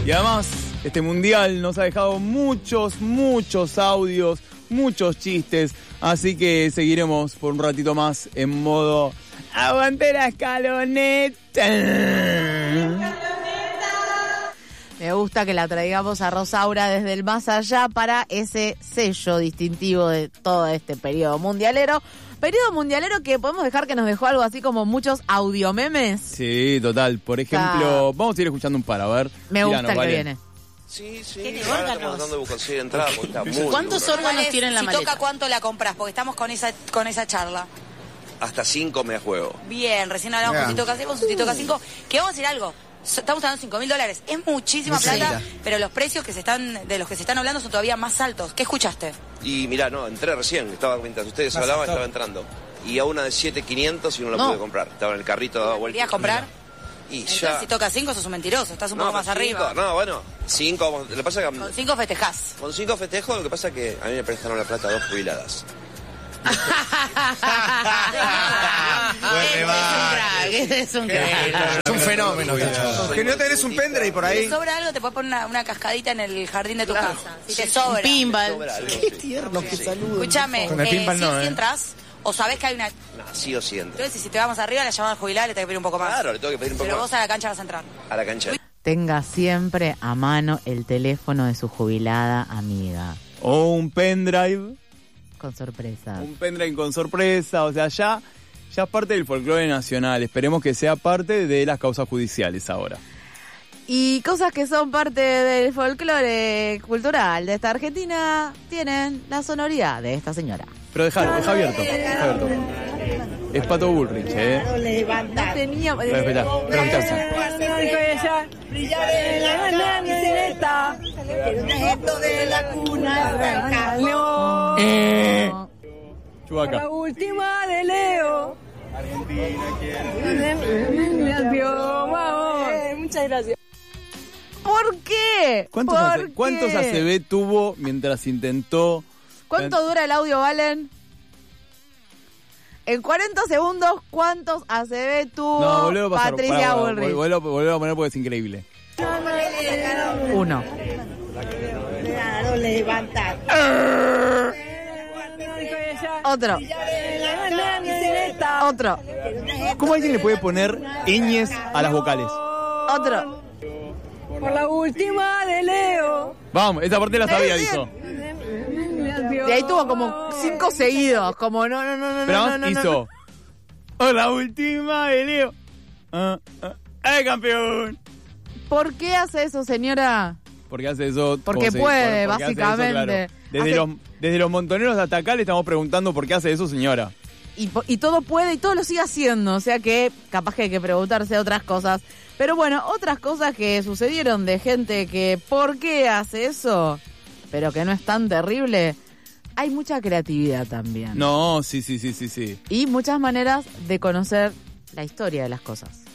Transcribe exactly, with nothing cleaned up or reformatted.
Y además, este mundial nos ha dejado muchos, muchos audios, muchos chistes. Así que seguiremos por un ratito más en modo aguante la escaloneta. Me gusta que la traigamos a Rosaura desde el más allá para ese sello distintivo de todo este periodo mundialero. Periodo mundialero que podemos dejar que nos dejó algo así como muchos audiomemes. Sí, total. Por ejemplo, ah. vamos a ir escuchando un par, a ver. Me gusta el vale. que viene. Sí, sí. Ahora estamos tratando de conseguir entrada porque está muy ¿Cuántos duro. órganos tienen la si maleta? Si toca, ¿cuánto la compras? Porque estamos con esa con esa charla. Hasta cinco me juego. Bien, recién hablamos yeah. con si toca cinco, con si toca cinco. Que vamos a decir algo. Estamos hablando de cinco mil dólares. Es muchísima sí, plata, sí. pero los precios que se están de los que se están hablando son todavía más altos. ¿Qué escuchaste? Y mirá, no, entré recién. Estaba mientras ustedes más hablaban, estaba entrando. Y a una de siete mil quinientos y no la no. pude comprar. Estaba en el carrito dado vuelta. ¿Querías comprar? Y Entonces, ya... si toca cinco, sos un mentiroso. Estás un no, poco más cinco, arriba. No, bueno, cinco. Lo que pasa que... Con cinco festejás. Con cinco festejo, lo que pasa es que a mí me prestaron la plata dos jubiladas. Es un crack. Es un fenómeno. Que no tenés un pendrive por ahí. Si te sobra algo, te puedes poner una, una cascadita en el jardín de tu claro. casa. Si te sobra. Un pinball. Qué tierno, que saludo. Escúchame, Con el eh, pinball si, no, si eh. entras, o sabés que hay una... No, sí o sí entro. Entonces, si te vamos arriba, la llamada jubilada le tengo que pedir un poco más. Claro, le tengo que pedir un poco Pero más. vos a la cancha vas a entrar. A la cancha. Tenga siempre a mano el teléfono de su jubilada amiga. O un pendrive. Con sorpresa. Un pendrive con sorpresa, o sea, ya, ya es parte del folclore nacional. Esperemos que sea parte de las causas judiciales ahora. Y cosas que son parte del folclore cultural de esta Argentina tienen la sonoridad de esta señora. Pero deja, deja abierto, deja abierto. Es Pato Bullrich, ¿eh? No tenía... Pero espera, pero ella, brillar en la camiseta, el neto de la cuna León. Eh. Chubaca. La última de Leo. Argentina quiere. Muchas gracias. ¿Por qué? ¿Cuántos, ¿Por hace, qué? ¿Cuántos A C B tuvo mientras intentó? ¿Cuánto dura el audio, Valen? En cuarenta segundos, ¿cuántos A C B tuvo no, volvelo a pasar, Patricia para, Bullrich? Volvelo, volvelo a poner porque es increíble. Uno. Claro, levantar. Otro. Otro. ¿Cómo alguien le puede poner ñes a las vocales? Otro. Por la última de Leo. Vamos, esa parte la sabía, dijo. De ahí tuvo como cinco seguidos, como no, no, no, no, Pero no, no, hizo. no, no. Oh, la última de Leo. Ah, ah, ¡Eh, campeón! ¿Por qué hace eso, señora? Porque hace eso. Porque se, puede, por, porque básicamente. Eso, claro. Desde, hace... los, desde los montoneros hasta acá le estamos preguntando por qué hace eso, señora. Y, y todo puede y todo lo sigue haciendo, o sea que capaz que hay que preguntarse otras cosas. Pero bueno, otras cosas que sucedieron de gente que ¿por qué hace eso? Pero que no es tan terrible. Hay mucha creatividad también. No, sí, sí, sí, sí, sí. Y muchas maneras de conocer la historia de las cosas.